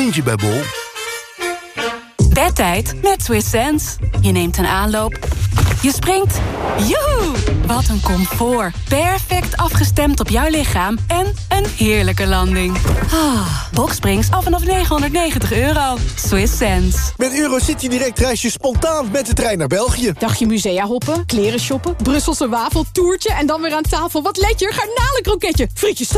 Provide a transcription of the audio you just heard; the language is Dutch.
vind je bij Bol. Bedtijd met Swiss Sense. Je neemt een aanloop. Je springt. Joehoe! Wat een comfort. Perfect afgestemd op jouw lichaam. En een heerlijke landing. Boxsprings af vanaf €990. Swiss Sense. Met Eurocity Direct reis je spontaan met de trein naar België. Dagje musea hoppen, kleren shoppen, Brusselse wafeltoertje en dan weer aan tafel. Wat let je? Garnalenkroketje, frietjes